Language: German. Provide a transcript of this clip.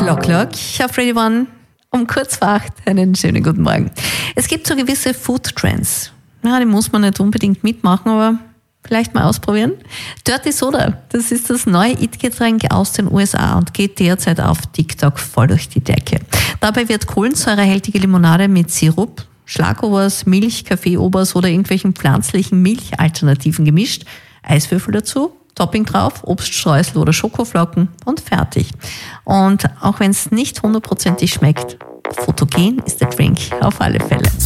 Glock auf Radio One um kurz vor 8. Einen schönen guten Morgen. Es gibt so gewisse Food Trends. Ja, die muss man nicht unbedingt mitmachen, aber vielleicht mal ausprobieren. Dirty Soda, das ist das neue It-Getränk aus den USA und geht derzeit auf TikTok voll durch die Decke. Dabei wird kohlensäurehaltige Limonade mit Sirup, Schlagobers, Milch, Kaffeeobers oder irgendwelchen pflanzlichen Milchalternativen gemischt, Eiswürfel dazu, Topping drauf, Obststreusel oder Schokoflocken und fertig. Und auch wenn es nicht hundertprozentig schmeckt, fotogen ist der Drink auf alle Fälle.